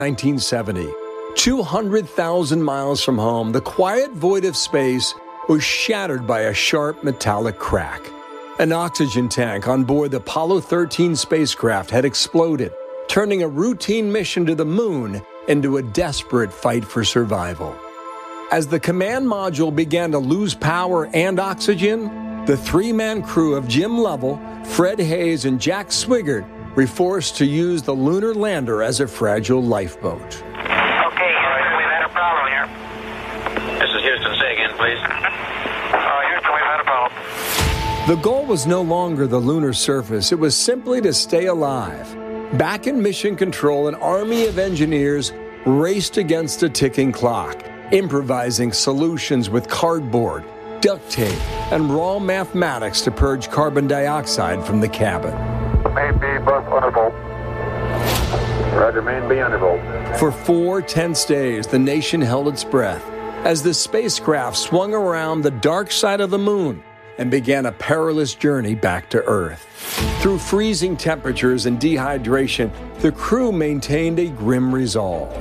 1970. 200,000 miles from home, the quiet void of space was shattered by a sharp metallic crack. An oxygen tank on board the Apollo 13 spacecraft had exploded, turning a routine mission to the moon into a desperate fight for survival. As the command module began to lose power and oxygen, the three-man crew of Jim Lovell, Fred Haise, and Jack Swigert were forced to use the lunar lander as a fragile lifeboat. Okay, Houston, we've had a problem here. This is Houston. Say again, please. Houston, we've had a problem. The goal was no longer the lunar surface. It was simply to stay alive. Back in mission control, an army of engineers raced against a ticking clock, improvising solutions with cardboard, duct tape, and raw mathematics to purge carbon dioxide from the cabin. Main B bus undervolt. Roger, main B undervolt. For 4 tense days, the nation held its breath as the spacecraft swung around the dark side of the moon and began a perilous journey back to Earth. Through freezing temperatures and dehydration, the crew maintained a grim resolve.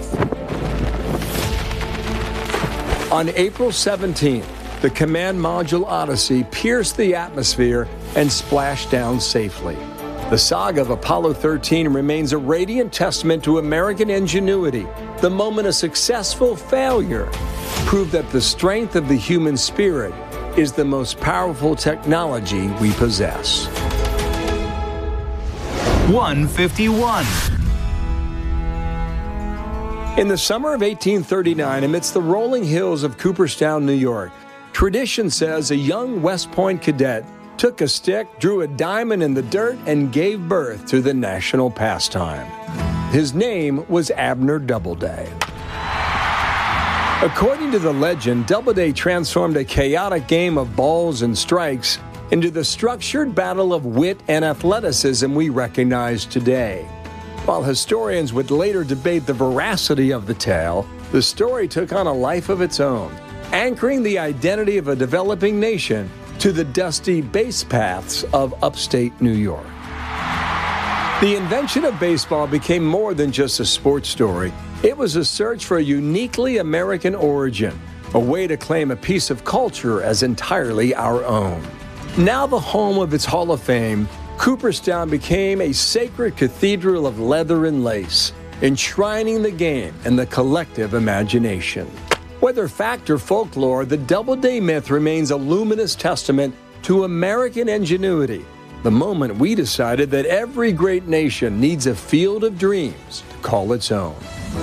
On April 17th, the Command Module Odyssey pierced the atmosphere and splashed down safely. The saga of Apollo 13 remains a radiant testament to American ingenuity. The moment a successful failure proved that the strength of the human spirit is the most powerful technology we possess. 151. In the summer of 1839, amidst the rolling hills of Cooperstown, New York, tradition says a young West Point cadet took a stick, drew a diamond in the dirt, and gave birth to the national pastime. His name was Abner Doubleday. According to the legend, Doubleday transformed a chaotic game of balls and strikes into the structured battle of wit and athleticism we recognize today. While historians would later debate the veracity of the tale, the story took on a life of its own, anchoring the identity of a developing nation to the dusty base paths of upstate New York. The invention of baseball became more than just a sports story. It was a search for a uniquely American origin, a way to claim a piece of culture as entirely our own. Now the home of its Hall of Fame, Cooperstown became a sacred cathedral of leather and lace, enshrining the game in the collective imagination. Whether fact or folklore, the Doubleday myth remains a luminous testament to American ingenuity, the moment we decided that every great nation needs a field of dreams to call its own.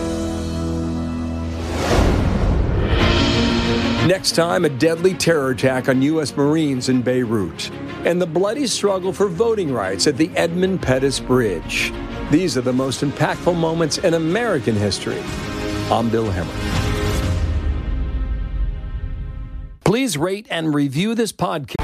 Next time, a deadly terror attack on U.S. Marines in Beirut, and the bloody struggle for voting rights at the Edmund Pettus Bridge. These are the most impactful moments in American history. I'm Bill Hemmer. Please rate and review this podcast.